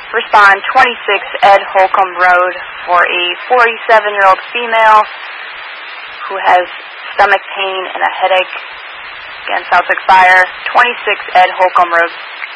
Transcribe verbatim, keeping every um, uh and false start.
Respond twenty-six Ed Holcomb Road for a forty-seven-year-old female who has stomach pain and a headache. Again, Southwick Fire, twenty-six Ed Holcomb Road.